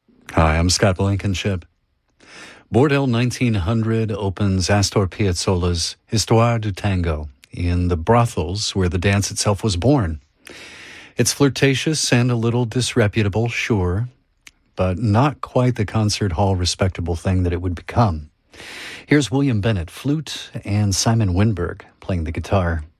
Hi, I'm Scott Blankenship. Bordel 1900 opens Astor Piazzolla's Histoire du Tango in the brothels where the dance itself was born. It's flirtatious and a little disreputable, sure, but not quite the concert hall respectable thing that it would become. Here's William Bennett, flute, and Simon Winberg playing the guitar.